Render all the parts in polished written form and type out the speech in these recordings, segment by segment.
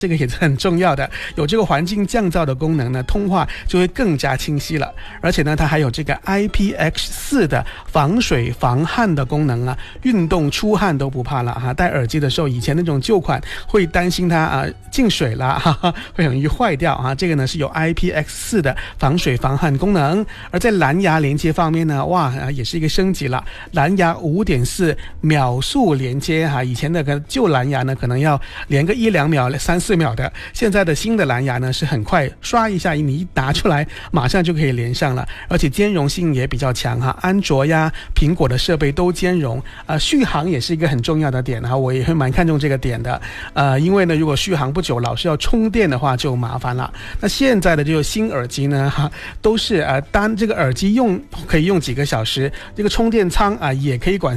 这个也是很重要的，有这个环境降噪的功能呢，通话就会更加清晰了。而且呢，它还有这个 IPX4 的防水防汗的功能啊，运动出汗都不怕了哈。戴耳机的时候，以前那种旧款会担心它进水啦，哈哈，会很容易坏掉啊。这个呢是有 IPX4 的防水防汗功能。而在蓝牙连接方面呢，哇，也是一个升级了，蓝牙 5.4 秒速连接哈。以前的旧蓝牙呢，可能要连个1-2秒、3-4秒的，现在的新的蓝牙呢是很快，刷一下你一拿出来马上就可以连上了，而且兼容性也比较强哈，安卓呀苹果的设备都兼容。续航也是一个很重要的点哈，我也会蛮看重这个点的。因为呢如果续航不久老是要充电的话就麻烦了。那现在的这个新耳机呢都是单这个耳机可以用几个小时，这个充电仓也可以管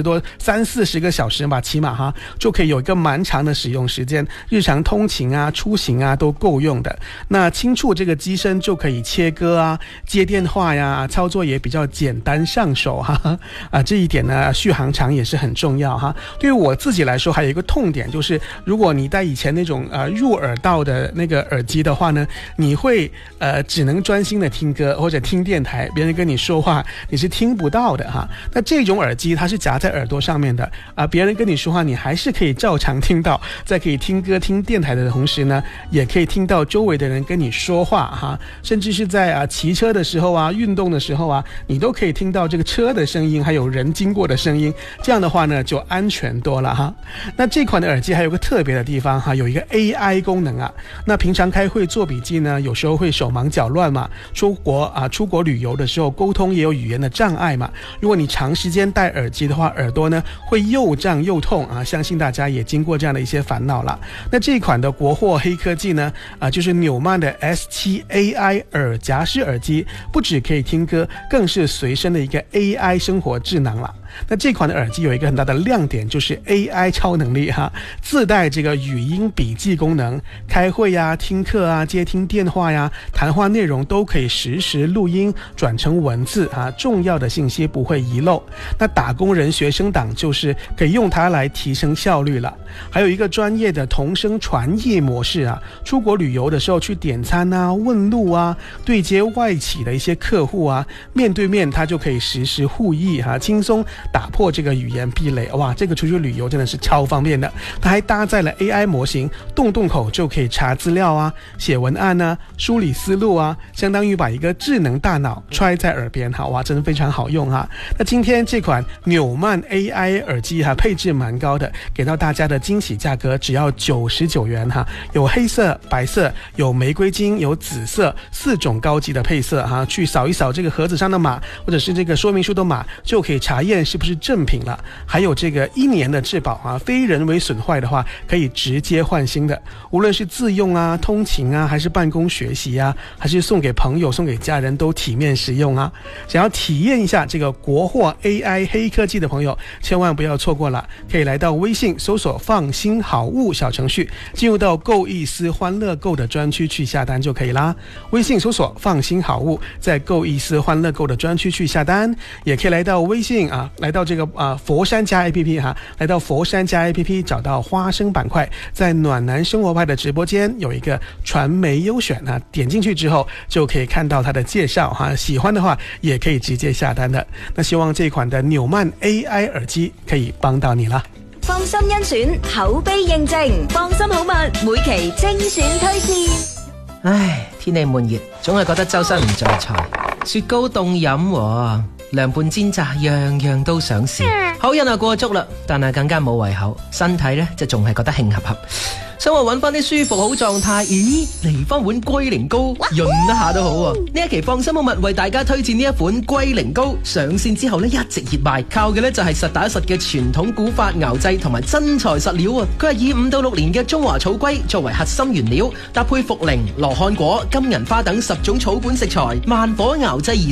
30-40个小时吧，起码哈就可以有一个蛮长的使用时间，日常通勤出行都够用的。那轻触这个机身就可以切割接电话呀，操作也比较简单上手这一点呢续航长也是很重要哈。对于我自己来说还有一个痛点，就是如果你戴以前那种入耳道的那个耳机的话呢，你会只能专心的听歌或者听电台，别人跟你说话你是听不到的哈。那这种耳机它是夹在耳朵上面的别人跟你说话你还是可以照常听到，在可以听歌听电台的同时呢，也可以听到周围的人跟你说话哈，甚至是在骑车的时候运动的时候你都可以听到这个车的声音还有人经过的声音，这样的话呢就安全多了哈。那这款的耳机还有个特别的地方有一个 AI 功能那平常开会做笔记呢，有时候会手忙脚乱嘛，出国旅游的时候沟通也有语言的障碍嘛，如果你长时间戴耳机的话，耳朵呢会又胀又痛相信大家也经过这样的一些烦恼了。那这一款的国货黑科技呢就是纽曼的 S7 AI 耳夹式耳机，不只可以听歌，更是随身的一个 AI 生活智囊了。那这款的耳机有一个很大的亮点，就是 AI 超能力自带这个语音笔记功能，开会听课接听电话谈话内容都可以实时录音转成文字重要的信息不会遗漏。那打工人学生党就是可以用它来提升效率了。还有一个专业的同声传译模式出国旅游的时候去点餐问路对接外企的一些客户面对面它就可以实时互译轻松打破这个语言壁垒。哇，这个出去旅游真的是超方便的。它还搭载了 AI 模型，动口就可以查资料写文案梳理思路相当于把一个智能大脑揣在耳边哇，真的非常好用那今天这款纽曼 AI 耳机配置蛮高的，给到大家的惊喜价格只要99元有黑色、白色、有玫瑰金、有紫色4种高级的配色去扫一扫这个盒子上的码或者是这个说明书的码，就可以查验是不是正品了。还有这个1年的质保非人为损坏的话可以直接换新的，无论是自用通勤还是办公学习还是送给朋友送给家人都体面实用想要体验一下这个国货 AI 黑科技的朋友千万不要错过了，可以来到微信搜索放心好物小程序，进入到购意思欢乐购的专区去下单就可以啦。微信搜索放心好物，在购意思欢乐购的专区去下单，也可以来到微信来到这个佛山家 APP 来到佛山家 APP 找到花生板块，在暖男生活派的直播间有一个传媒优选点进去之后就可以看到它的介绍喜欢的话也可以直接下单的。那希望这款的纽曼 AI 耳机可以帮到你啦。 放心甄選，口碑認證，放心好物，每期精選推薦。 唉，天氣悶熱，總係覺得周身唔聚財，雪糕凍飲涼拌煎炸，樣樣都想試。口癮過足啦，但係更加冇胃口，身體呢就仲係覺得興合合。想話揾翻啲舒服好狀態，咦，嚟翻碗龜苓膏潤一下都好喎。呢一期放心好物為大家推薦呢一款龜苓膏，上線之後呢一直熱賣，靠嘅呢就係實打實嘅傳統古法熬製同埋真材實料啊！佢係以5到6年嘅中華草龜作為核心原料，搭配茯苓、羅漢果、金銀花等10種草本食材，慢火熬製而成。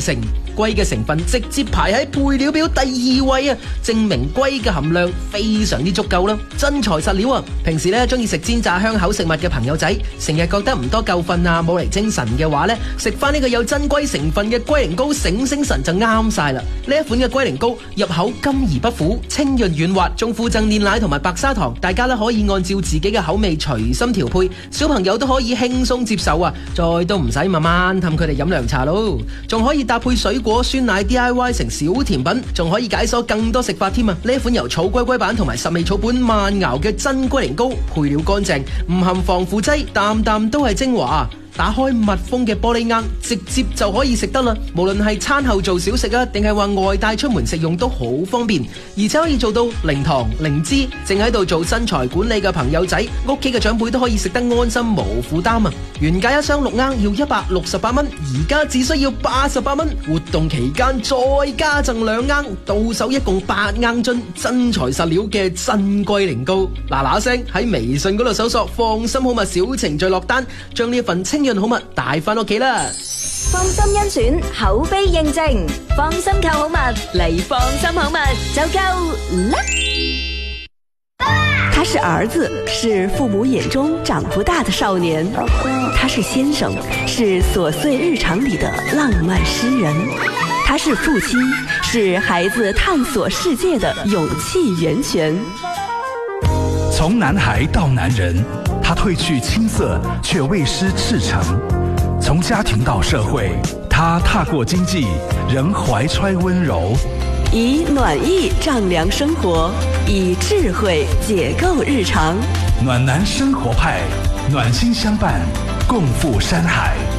硅嘅成分直接排喺配料表第2位啊，證明硅嘅含量非常之足夠啦，真材實料啊！平時咧中意食煎炸香口食物嘅朋友仔，成日覺得唔多夠瞓啊，冇嚟精神嘅話咧，食翻呢個有真硅成分嘅龜苓膏醒醒神就啱晒啦！呢一款嘅龜苓膏入口甘而不苦，清潤軟滑，仲附贈煉奶同埋白砂糖，大家咧可以按照自己嘅口味隨心調配，小朋友都可以輕鬆接受啊！再都唔使慢慢氹佢哋飲涼茶咯，仲可以搭配水果酸奶 DIY 成小甜品，仲可以解鎖更多食法添啊！呢一款由草龜龜版同埋十味草本慢熬嘅真龜苓膏，配料乾淨，唔含防腐劑，啖啖都係精華。打開密封嘅玻璃罌，直接就可以食得啦。無論係餐後做小食啊，定係話外帶出門食用都好方便，而且可以做到零糖零脂。正喺度做身材管理嘅朋友仔，屋企嘅長輩都可以食得安心無負擔啊！原價一箱6罌要168蚊，而家只需要88蚊。活動期間再加贈2罌，到手一共8罌樽真材實料嘅真龜苓膏。嗱嗱聲喺微信嗰度搜索放心好物小程序落單，將呢一份清潤好物帶翻屋企啦！ 放心甄選，口碑認證，放心購好物嚟放心好物就夠啦！ 他是兒子，是父母眼中長不大的少年；他是先生，是瑣碎日常裡的浪漫詩人；他是父親，是孩子探索世界的勇氣源泉。 從男孩到男人，他褪去青澀，卻未失赤誠；從家庭到社會，他踏過經濟，仍懷揣溫柔。 以暖意丈量生活，以智慧解構日常。 暖男生活派，暖心相伴，共赴山海。